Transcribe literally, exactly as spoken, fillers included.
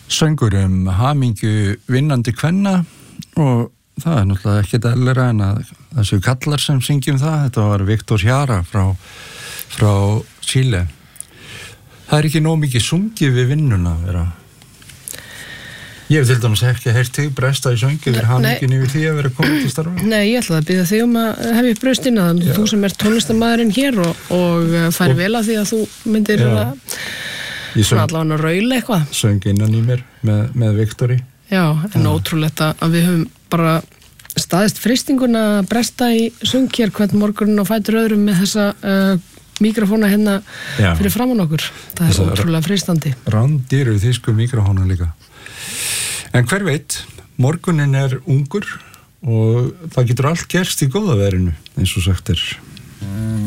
Söngur um hamingju vinnandi kvenna og það er náttúrulega ekkert ellera en að þessu kallar sem syngjum það. Þetta var Viktor Jara frá, frá Chile. Það er ekki nóg mikið sungið við vinnuna vera. Ég hef til dæmis ekki heyrt þig bresta í söngi við hamingjunni við því að vera komið til starfa. Nei, ég ætlaði að biðja þig um að hefja upp brjóstina þannig þú sem er tónlistarmaðurinn hér og, og færi og, vel að því að þú myndir að svona allavega raula eitthvað. Söng innan í mér með, með Viktori. Já, en ja. Ótrúlegt að við höfum bara staðist freistinguna að bresta í söng hér hvern morgunin og fætur öðrum með þessa uh, mikrofóna hérna Já. Fyrir framan okkur. Það er þessa ótrúlega freistandi. Rándýru þýsku mikrofóna líka. En hver veit, morgunin er ungur og það getur allt gerst í góða verinu, eins og sagt er.